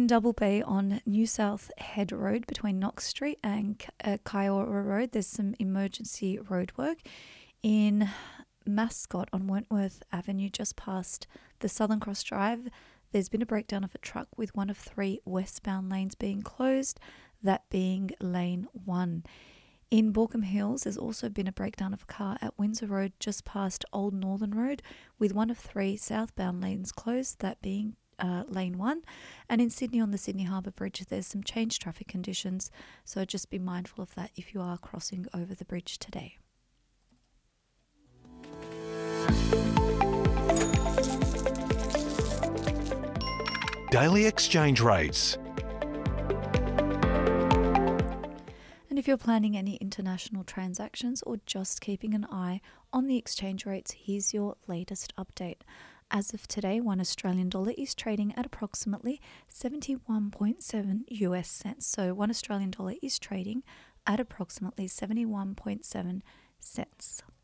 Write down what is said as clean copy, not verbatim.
Double Bay on New South Head Road between Knox Street and Kiowa Road, there's some emergency roadwork. In Mascot on Wentworth Avenue, just past the Southern Cross Drive, there's been a breakdown of a truck with one of 3 westbound lanes being closed, that being lane 1. In Borkham Hills, there's also been a breakdown of a car at Windsor Road just past Old Northern Road with one of 3 southbound lanes closed, that being lane 1. And in Sydney on the Sydney Harbour Bridge, there's some changed traffic conditions, so just be mindful of that if you are crossing over the bridge today. Daily exchange rates. And if you're planning any international transactions or just keeping an eye on the exchange rates, here's your latest update. As of today, $1 Australian dollar is trading at approximately 71.7 US cents. So $1 Australian dollar is trading at approximately 71.7 cents.